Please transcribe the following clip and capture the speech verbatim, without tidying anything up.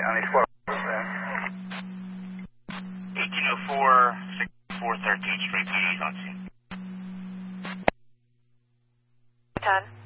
On Explorer. eighteen oh four, sixty-four thirteen, Street P D's on scene. ten.